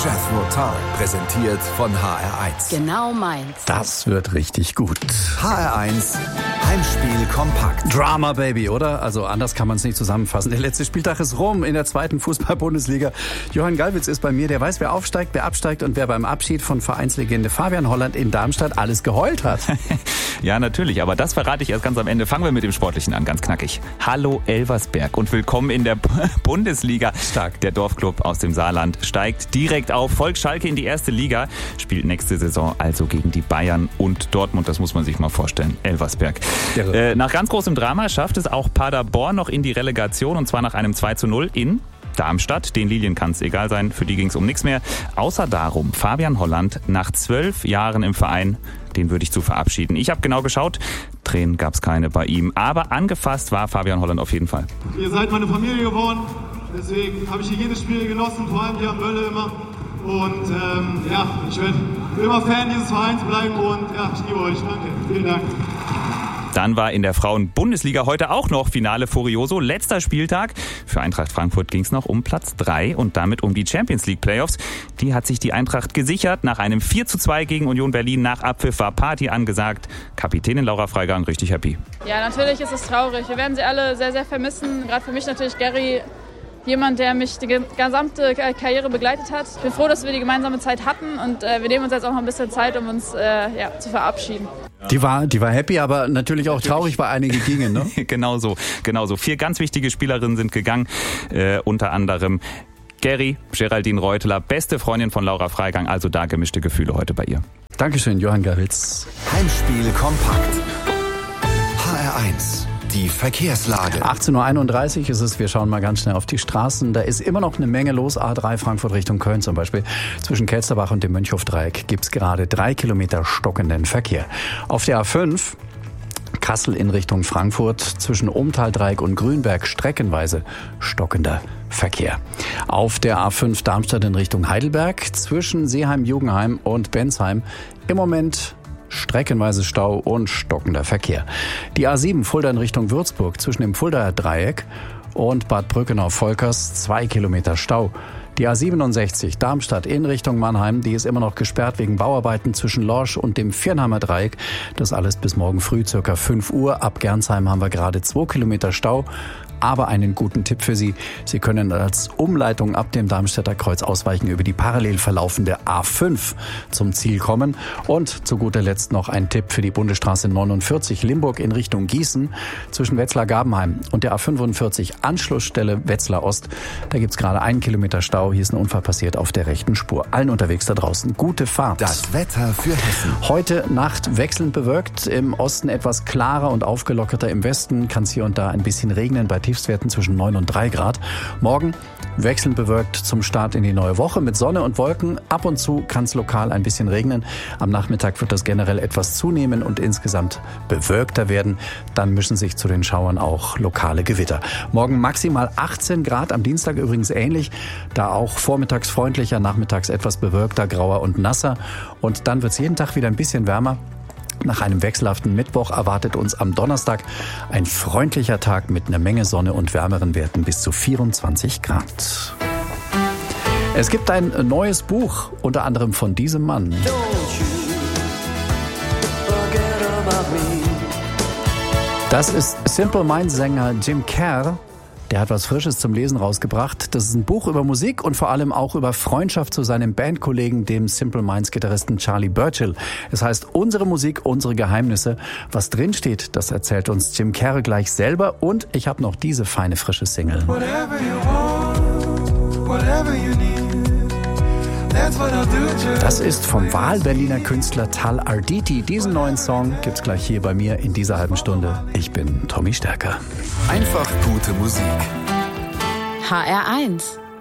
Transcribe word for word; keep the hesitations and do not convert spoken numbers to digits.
Jethro Tull, präsentiert von H R eins. Genau meins. Das wird richtig gut. H R eins Heimspiel kompakt. Drama Baby, oder? Also anders kann man es nicht zusammenfassen. Der letzte Spieltag ist rum in der zweiten Fußball-Bundesliga. Johann Gallwitz ist bei mir, der weiß, wer aufsteigt, wer absteigt und wer beim Abschied von Vereinslegende Fabian Holland in Darmstadt alles geheult hat. Ja, natürlich, aber das verrate ich erst ganz am Ende. Fangen wir mit dem Sportlichen an, ganz knackig. Hallo Elversberg und willkommen in der Bundesliga. Stark. Der Dorfclub aus dem Saarland steigt direkt auf, folgt Schalke in die erste Liga, spielt nächste Saison also gegen die Bayern und Dortmund. Das muss man sich mal vorstellen, Elversberg. Äh, nach ganz großem Drama schafft es auch Paderborn noch in die Relegation, und zwar nach einem zwei zu null in Darmstadt. Den Lilien kann es egal sein, für die ging es um nichts mehr. Außer darum, Fabian Holland nach zwölf Jahren im Verein, den würde ich zu verabschieden. Ich habe genau geschaut, Tränen gab es keine bei ihm, aber angefasst war Fabian Holland auf jeden Fall. Ihr seid meine Familie geworden, deswegen habe ich hier jedes Spiel genossen, vor allem hier am Mölle immer. Und ähm, ja, ich werde immer Fan dieses Vereins bleiben und ja, ich liebe euch. Danke, vielen Dank. Dann war in der Frauen-Bundesliga heute auch noch Finale Furioso. Letzter Spieltag. Für Eintracht Frankfurt ging es noch um Platz drei und damit um die Champions League Playoffs. Die hat sich die Eintracht gesichert. Nach einem vier zu zwei gegen Union Berlin nach Abpfiff war Party angesagt. Kapitänin Laura Freigang richtig happy. Ja, natürlich ist es traurig. Wir werden sie alle sehr, sehr vermissen. Gerade für mich natürlich Gary. Jemand, der mich die gesamte Karriere begleitet hat. Ich bin froh, dass wir die gemeinsame Zeit hatten und äh, wir nehmen uns jetzt auch noch ein bisschen Zeit, um uns äh, ja, zu verabschieden. Die war, die war happy, aber natürlich auch traurig, weil einige gingen, ne? Genau so, genau so. Vier ganz wichtige Spielerinnen sind gegangen, äh, unter anderem Gary, Geraldine Reuteler, beste Freundin von Laura Freigang, also da gemischte Gefühle heute bei ihr. Dankeschön, Johann Gallwitz. Heimspiel kompakt. H R eins. Die Verkehrslage. achtzehn Uhr einunddreißig ist es. Wir schauen mal ganz schnell auf die Straßen. Da ist immer noch eine Menge los. A drei Frankfurt Richtung Köln zum Beispiel. Zwischen Kelsterbach und dem Mönchhofdreieck gibt es gerade drei Kilometer stockenden Verkehr. Auf der A fünf Kassel in Richtung Frankfurt zwischen Ohmtaldreieck und Grünberg streckenweise stockender Verkehr. Auf der A fünf Darmstadt in Richtung Heidelberg zwischen Seeheim-Jugenheim und Bensheim im Moment streckenweise Stau und stockender Verkehr. Die A sieben Fulda in Richtung Würzburg zwischen dem Fuldaer Dreieck und Bad Brückenau-Volkers zwei Kilometer Stau. Die A siebenundsechzig Darmstadt in Richtung Mannheim, die ist immer noch gesperrt wegen Bauarbeiten zwischen Lorsch und dem Viernheimer Dreieck. Das alles bis morgen früh, circa fünf Uhr. Ab Gernsheim haben wir gerade zwei Kilometer Stau. Aber einen guten Tipp für Sie. Sie können als Umleitung ab dem Darmstädter Kreuz ausweichen über die parallel verlaufende A fünf zum Ziel kommen. Und zu guter Letzt noch ein Tipp für die Bundesstraße neunundvierzig Limburg in Richtung Gießen zwischen Wetzlar-Gabenheim und der A fünfundvierzig Anschlussstelle Wetzlar Ost. Da gibt's gerade einen Kilometer Stau. Hier ist ein Unfall passiert auf der rechten Spur. Allen unterwegs da draußen gute Fahrt. Das Wetter für Hessen. Heute Nacht wechselnd bewölkt. Im Osten etwas klarer und aufgelockerter. Im Westen kann es hier und da ein bisschen regnen bei Tiefstwerten zwischen neun und drei Grad. Morgen wechselnd bewölkt zum Start in die neue Woche mit Sonne und Wolken. Ab und zu kann es lokal ein bisschen regnen. Am Nachmittag wird das generell etwas zunehmen und insgesamt bewölkter werden. Dann mischen sich zu den Schauern auch lokale Gewitter. Morgen maximal achtzehn Grad, am Dienstag übrigens ähnlich. Da auch vormittags freundlicher, nachmittags etwas bewölkter, grauer und nasser. Und dann wird es jeden Tag wieder ein bisschen wärmer. Nach einem wechselhaften Mittwoch erwartet uns am Donnerstag ein freundlicher Tag mit einer Menge Sonne und wärmeren Werten bis zu vierundzwanzig Grad. Es gibt ein neues Buch, unter anderem von diesem Mann. Das ist Simple Minds-Sänger Jim Kerr. Der hat was Frisches zum Lesen rausgebracht. Das ist ein Buch über Musik und vor allem auch über Freundschaft zu seinem Bandkollegen, dem Simple Minds-Gitarristen Charlie Burchill. Es heißt Unsere Musik, unsere Geheimnisse. Was drinsteht, das erzählt uns Jim Kerr gleich selber. Und ich habe noch diese feine, frische Single. Whatever you want, whatever you need, that's what I'll do just. Das ist vom Wahlberliner Künstler Tal Arditi. Diesen neuen Song gibt's gleich hier bei mir in dieser halben Stunde. Ich bin Tommy Stärker. Einfach gute Musik. H R eins.